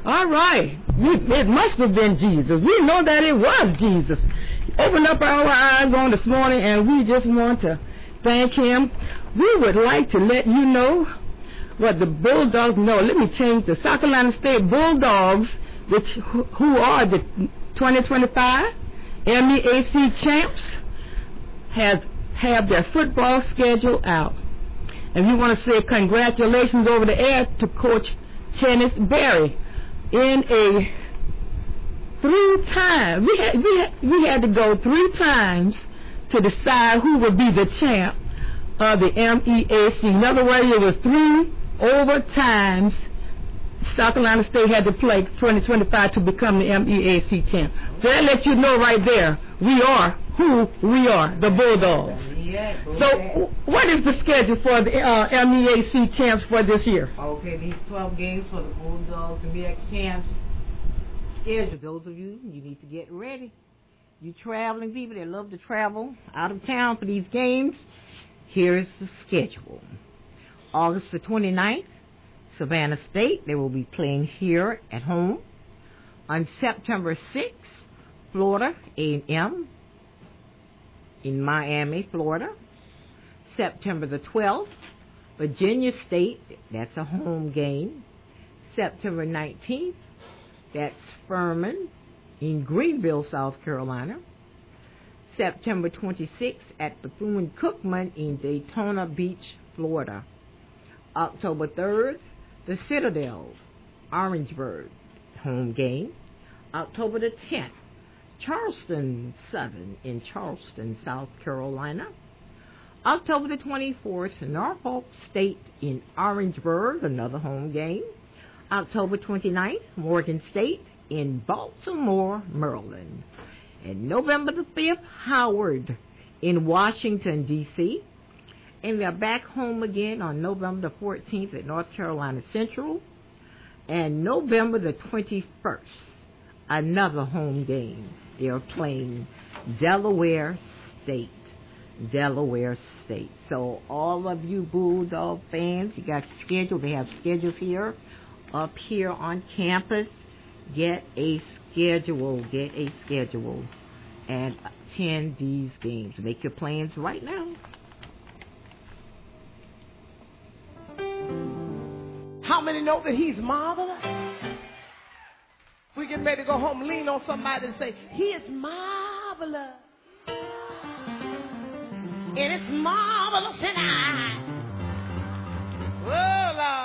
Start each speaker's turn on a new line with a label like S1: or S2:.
S1: All right. It must have been Jesus. We know that it was Jesus. Open up our eyes on this morning, and we just want to thank him. We would like to let you know what the Bulldogs know. Let me change the South Carolina State Bulldogs, who are the 2025 MEAC champs, have their football schedule out. And we want to say congratulations over the air to Coach Chennis Berry. In a 3 times, we had to go 3 times to decide who would be the champ of the MEAC. In other words, it was 3 overtimes South Carolina State had to play 2025 to become the MEAC champ. So that lets you know right there, we are who we are, the Bulldogs. So what is the schedule for the MEAC champs for this year?
S2: Okay, these 12 games for the Bulldogs and MEAC champs schedule. Those of you need to get ready. You traveling people that love to travel out of town for these games, here's the schedule. August the 29th, Savannah State, they will be playing here at home. On September 6th, Florida A&M in Miami, Florida. September the 12th, Virginia State, that's a home game. September 19th, that's Furman in Greenville, South Carolina. September 26th at Bethune-Cookman in Daytona Beach, Florida. October 3rd, the Citadel, Orangeburg, home game. October the 10th, Charleston Southern in Charleston, South Carolina. October the 24th, Norfolk State in Orangeburg, another home game. October 29th, Morgan State in Baltimore, Maryland. And November the 5th, Howard in Washington, D.C. And they're back home again on November the 14th at North Carolina Central. And November the 21st, another home game. They're playing Delaware State. Delaware State. So all of you Bulldog fans, you got scheduled. They have schedules here, up here on campus. Get a schedule. Get a schedule. And attend these games. Make your plans right now.
S3: How many know that he's marvelous? We get ready to go home, lean on somebody and say, he is marvelous. And it's marvelous in I. Oh, Lord.